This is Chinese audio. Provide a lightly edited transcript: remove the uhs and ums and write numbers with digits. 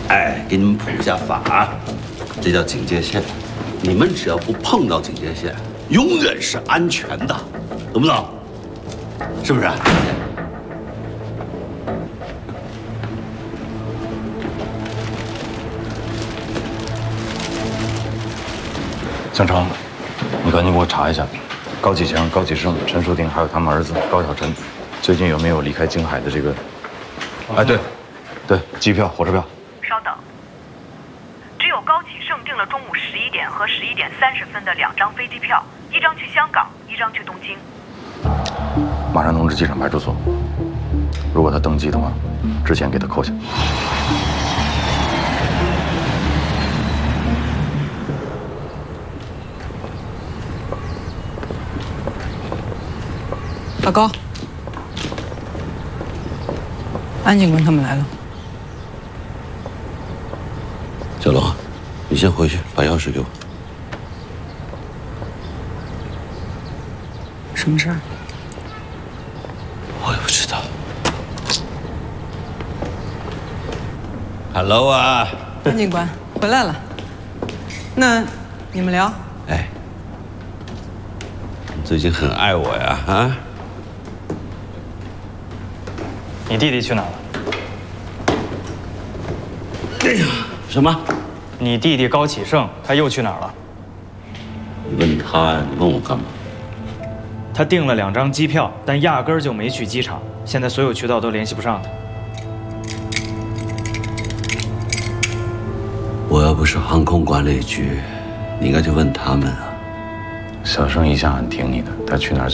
哎，给你们普一下法，这叫警戒线。你们只要不碰到警戒线，永远是安全的，懂不懂？是不是？ 江城，你赶紧给我查一下，高启强、高启盛、陈树丁还有他们儿子高晓晨，最近有没有离开京海的这个？哎，对，机票、火车票。 稍等，只有高启盛订了中午11点和11点30分的2张飞机票，一张去香港，一张去东京。 马上通知机场派出所，如果他登机的话，之前给他扣下。 老高，安警官他们来了。 小龙，你先回去把钥匙给我。 什么事儿？ 我也不知道。Hello 啊， 安警官回来了。那你们聊。 哎，你最近很爱我呀，啊？ 你弟弟去哪儿了？ 哎呀，什么？ 你弟弟高启盛他又去哪儿了？ 你问他呀？你问我干嘛？ 他订了2张机票，但压根儿就没去机场，现在所有渠道都联系不上他。 我要不是航空管理局，你应该去问他们啊。 小盛一向很挺你的，他去哪儿？